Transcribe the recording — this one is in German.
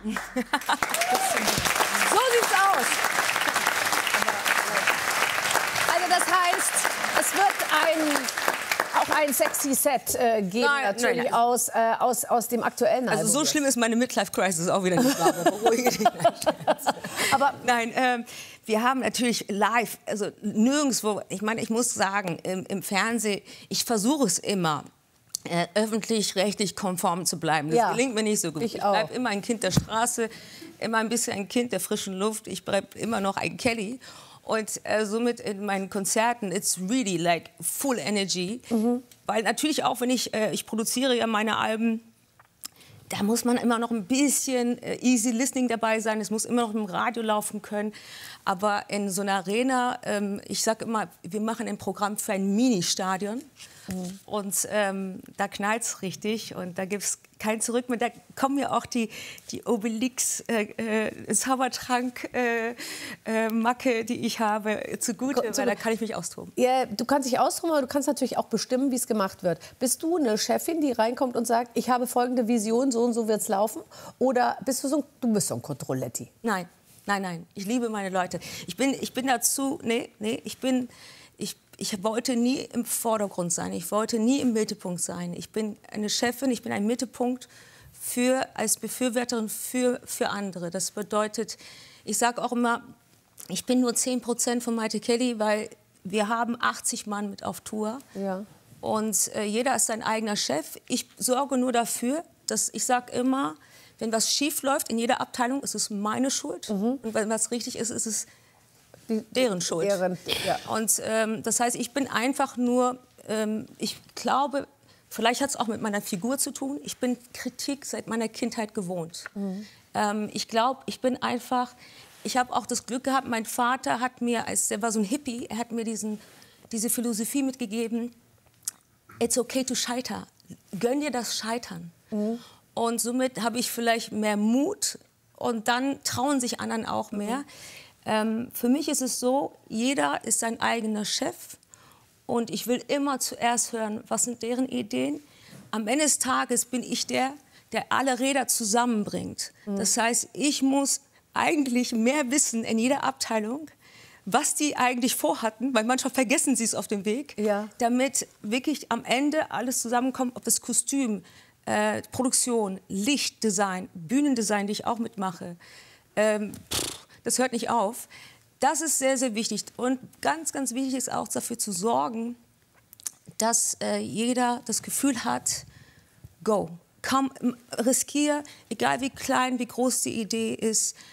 So sieht's aus. Also das heißt, es wird auch ein sexy Set geben, natürlich nein. Aus dem aktuellen Album. Also so schlimm ist meine Midlife-Crisis auch wieder nicht. Beruhige dich. Aber nein, wir haben natürlich live, also nirgendwo, ich meine, ich muss sagen, im Fernsehen, ich versuche es immer, öffentlich-rechtlich konform zu bleiben. Das gelingt mir nicht so gut. Ich bleibe immer ein Kind der Straße, immer ein bisschen ein Kind der frischen Luft. Ich bleibe immer noch ein Kelly. Und somit in meinen Konzerten, it's really like full energy. Weil natürlich auch, wenn ich produziere ja meine Alben, da muss man immer noch ein bisschen easy listening dabei sein. Es muss immer noch im Radio laufen können. Aber in so einer Arena, ich sage immer, wir machen ein Programm für ein Ministadion. Und da knallt's richtig und da gibt's kein Zurück mehr. Da kommen ja auch die Obelix Zaubertrank Macke, die ich habe, zugute, weil da kann ich mich austoben. Ja, du kannst dich austoben, aber du kannst natürlich auch bestimmen, wie es gemacht wird. Bist du eine Chefin, die reinkommt und sagt, ich habe folgende Vision, so und so wird's laufen? Oder bist du bist so ein Controlletti? Nein, nein, nein. Ich liebe meine Leute. Ich bin dazu, ich wollte nie im Vordergrund sein, ich wollte nie im Mittelpunkt sein. Ich bin eine Chefin, ich bin ein Mittelpunkt als Befürworterin für andere. Das bedeutet, ich sage auch immer, ich bin nur 10% von Maite Kelly, weil wir haben 80 Mann mit auf Tour. Ja. Und jeder ist sein eigener Chef. Ich sorge nur dafür, dass ich sage immer, wenn was schief läuft in jeder Abteilung, ist es meine Schuld. Und wenn was richtig ist, ist es deren Schuld. Und das heißt, ich bin einfach nur, ich glaube, vielleicht hat es auch mit meiner Figur zu tun. Ich bin Kritik seit meiner Kindheit gewohnt. Ich glaube, ich bin einfach, ich habe auch das Glück gehabt, mein Vater hat mir, der war so ein Hippie, er hat mir diese Philosophie mitgegeben, it's okay to scheitern, gönn dir das Scheitern. Und somit habe ich vielleicht mehr Mut und dann trauen sich anderen auch mehr. Für mich ist es so, jeder ist sein eigener Chef und ich will immer zuerst hören, was sind deren Ideen. Am Ende des Tages bin ich der alle Räder zusammenbringt. Das heißt, ich muss eigentlich mehr wissen in jeder Abteilung, was die eigentlich vorhatten, weil manchmal vergessen sie es auf dem Weg, damit wirklich am Ende alles zusammenkommt, ob das Kostüm, Produktion, Lichtdesign, Bühnendesign, die ich auch mitmache. Das hört nicht auf. Das ist sehr, sehr wichtig. Und ganz, ganz wichtig ist auch dafür zu sorgen, dass jeder das Gefühl hat, go. Komm, riskier, egal wie klein, wie groß die Idee ist,